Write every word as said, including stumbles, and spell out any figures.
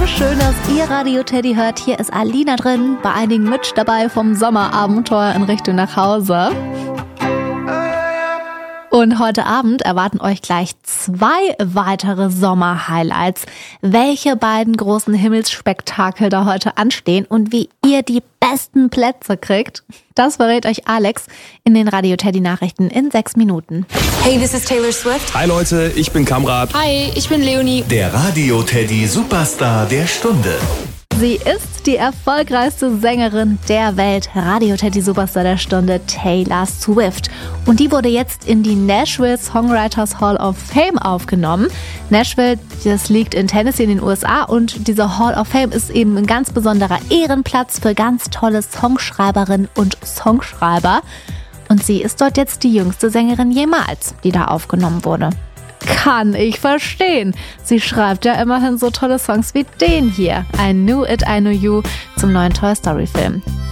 schön, dass ihr Radio Teddy hört. Hier ist Alina drin, bei einigen Mitch dabei vom Sommerabenteuer in Richtung nach Hause. Und heute Abend erwarten euch gleich zwei weitere Sommer-Highlights. Welche beiden großen Himmelsspektakel da heute anstehen und wie ihr die besten Plätze kriegt, das verrät euch Alex in den Radio Teddy Nachrichten in sechs Minuten. Hey, this is Taylor Swift. Hi Leute, ich bin Kamrat. Hi, ich bin Leonie. Der Radio Teddy Superstar der Stunde. Sie ist die erfolgreichste Sängerin der Welt, Radio Teddy Superstar der Stunde, Taylor Swift. Und die wurde jetzt in die Nashville Songwriters Hall of Fame aufgenommen. Nashville, das liegt in Tennessee in den U S A und diese Hall of Fame ist eben ein ganz besonderer Ehrenplatz für ganz tolle Songschreiberinnen und Songschreiber. Und sie ist dort jetzt die jüngste Sängerin jemals, die da aufgenommen wurde. Kann ich verstehen. Sie schreibt ja immerhin so tolle Songs wie den hier. I Knew It, I Knew You zum neuen Toy Story Film.